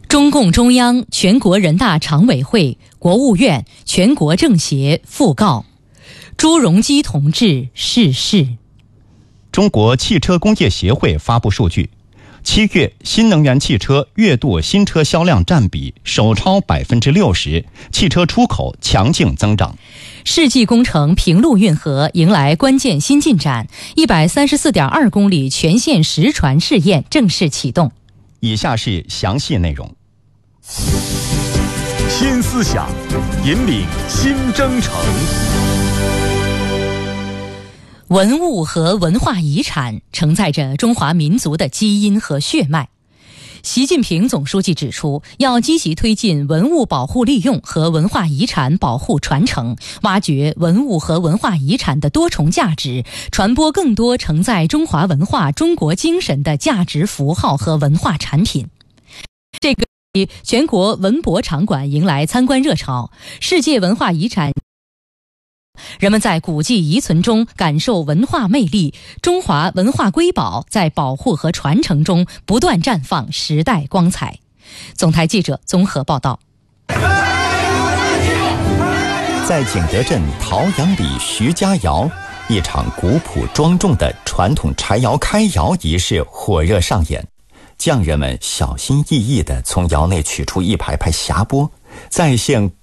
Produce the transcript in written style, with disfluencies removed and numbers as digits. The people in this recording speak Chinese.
中共中央、全国人大常委会、国务院、全国政协讣告朱镕基同志逝世。 中国汽车工业协会发布数据，7月新能源汽车月度新车销量占比首超60%，汽车出口强劲增长。 世纪工程平陆运河迎来关键新进展，134.2公里全线实船试验正式启动。 以下是详细内容。 新思想，引领新征程。 文物和文化遗产承载着中华民族的基因和血脉。习近平总书记指出，要积极推进文物保护利用和文化遗产保护传承，挖掘文物和文化遗产的多重价值，传播更多承载中华文化、中国精神的价值符号和文化产品。这个全国文博场馆迎来参观热潮，世界文化遗产，人们在古迹遗存中感受文化魅力，中华文化瑰宝在保护和传承中不断绽放时代光彩。总台记者综合报道。 在景德镇陶阳里徐家窑，一场古朴庄重的传统柴窑开窑仪式火热上演。匠人们小心翼翼地从窑内取出一排排匣钵，再现